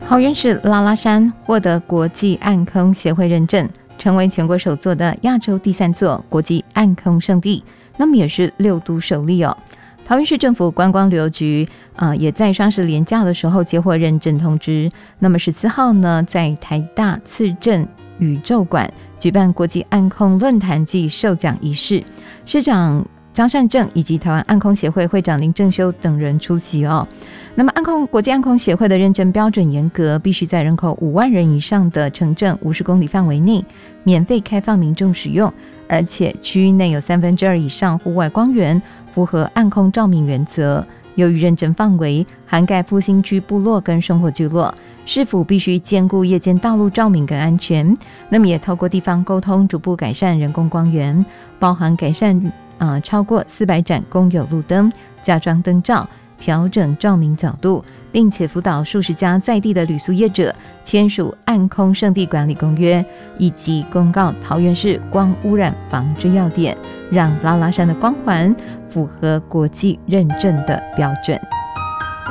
桃园市拉拉山获得国际暗空协会认证，成为全国首座的亚洲第3座国际暗空圣地，那么也是6都首例哦。桃园市政府观光旅游局也在双十连假的时候接获认证通知，那么14号呢，在台大次正宇宙馆举办国际暗空论坛暨授奖仪式，市长张善政以及台湾暗空协会会长林正修等人出席哦。那么国际暗空协会的认证标准严格，必须在人口5万人以上的城镇50公里范围内免费开放民众使用，而且区域内有2/3以上户外光源，符合暗空照明原则。由于认证范围涵盖复兴区部落跟生活聚落，市府必须兼顾夜间道路照明跟安全，那么也透过地方沟通，逐步改善人工光源，包含改善超过400盏公有路灯，加装灯罩，调整照明角度，并且辅导数十家在地的旅宿业者签署暗空圣地管理公约，以及公告桃园市光污染防治要点，让拉拉山的光环符合国际认证的标准。